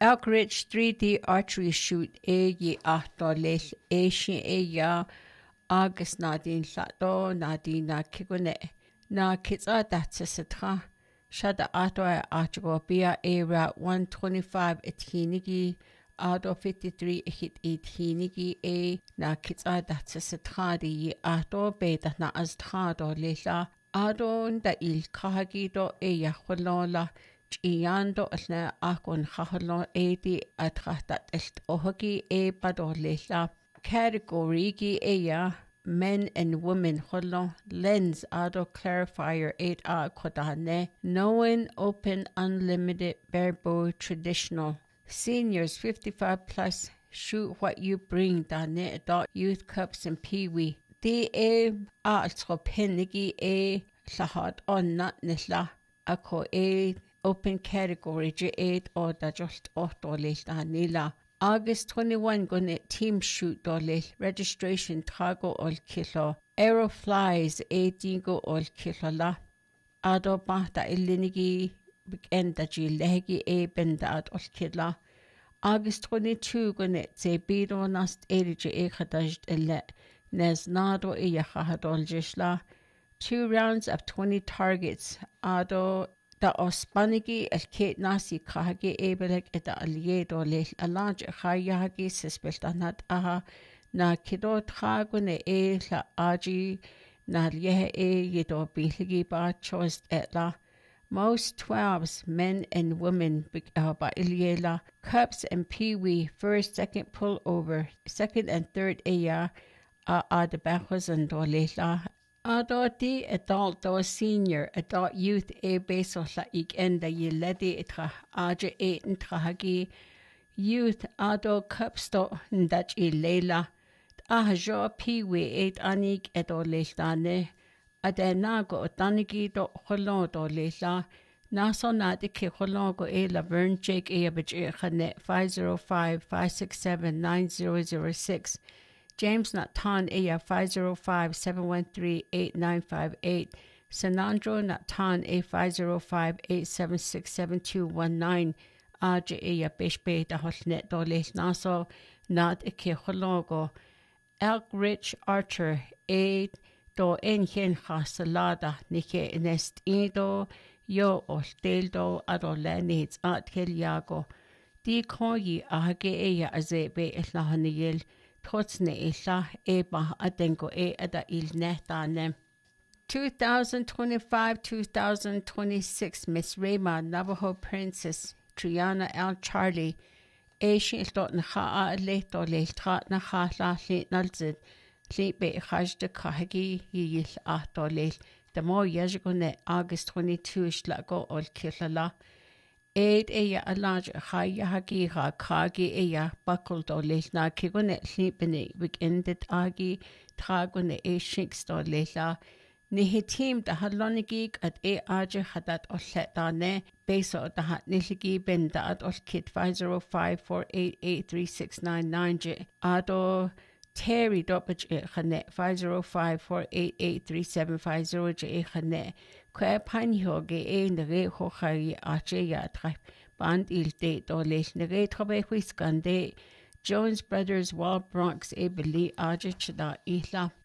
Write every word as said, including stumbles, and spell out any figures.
Elk Ridge three D archery shoot é yi achtó leis é sin é ya agus ná dín lató ná dín ná kigune ná kitsa datsa satra shada ato acho bia era one twenty-five ethinigi auto fifty-three hit ethinigi e na kitsa datsa satra di ato beta na aztrado leila adon da il kahagido e ya kholola Iando alna akon khahlo edi atratat est ohagi e padolela category gi eya men and women kholo lens auto clarifier eight a kodane knowing open unlimited barebow traditional seniors fifty-five plus shoot what you bring dane adult youth cups and peewee d e a penigi e lahad on not nisla ako e open category J eight or da just auto list nila August twenty-first gonna team shoot dolly registration trago ol kilo aero flies eighteen go ol kilo la ado bata ilinigi enda ji legi e benda ad ol kila August twenty-second gonna te bido nast erige e khadaj ille nes nado e khadol jishla two rounds of twenty targets ado da ospanigi el kate nasi kahagi ebeleg eda aliedo le alanj khayagi sespeltanat aha na kido tragune e la aji na ye e yedo biligi ba choice etla most twelves men and women ba iliela cups and peewee first second pull over second and third aya a a the bachos and dolela Adoti adult or senior adult youth e beso la ik enda ye ledi itra aja e intrahagi youth ado cupsto ndach e leila ahajo peewee eight anik edo leilane adenago otanigi do holon do leila naso nadi ke holon go e laverne jake e abje khane five oh five, five six seven, nine zero zero six James Natan Aya five oh five, seven one three, eight nine five eight Sanandro Natan A five oh five, eight seven six, seven two one nine Aja Aya Bishbe da Hosnet Doles Naso Nad Ike Hologo Elk Ridge Archer eight Do Enhen Hasalada Nike Nest Ido Yo Osteldo Adole Needs At Keliago Di Koyi Ahage Aya Azebe Islahaniyil Totsne isha eba adengo e ada il netane. twenty twenty-five to twenty twenty-six Miss Rayma Navajo Princess Triana L. Charlie Asian dot na ha leto le trat na ha la le nalzid le be haj de kahagi yil ato le the more yajgone August twenty-second shlago ol kilala Aid aya alaj khaya hagi ha khagi aya buckled or lesna kigone sleepene weekended agi tragone e shinksto lesla ni team da halonigi at e aje hadat or setane beso da hat niligi benda at or kit five oh five, four eight eight, three six nine nine j ado Terry Doppage khane five oh five, four eight eight, three seven five zero j khane Kwa panhoge e nere hochari ache ya trap band il de do les nere trobe whiskande Jones Brothers Wild Bronx e beli aje chda ihla